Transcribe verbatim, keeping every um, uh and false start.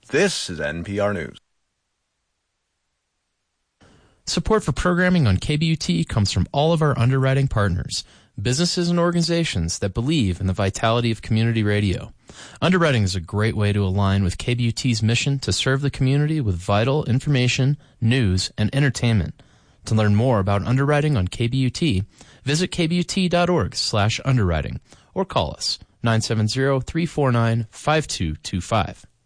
This is N P R News. Support for programming on K B U T comes from all of our underwriting partners, businesses and organizations that believe in the vitality of community radio. Underwriting is a great way to align with K B U T's mission to serve the community with vital information, news, and entertainment. To learn more about underwriting on K B U T, visit kbut.org slash underwriting or call us nine seven zero, three four nine, five two two five.